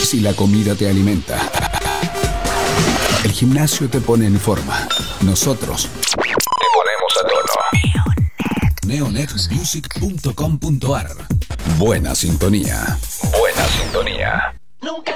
Si la comida te alimenta, el gimnasio te pone en forma. Nosotros te ponemos a tono. Neonetmusic.com.ar. Buena sintonía. Buena sintonía.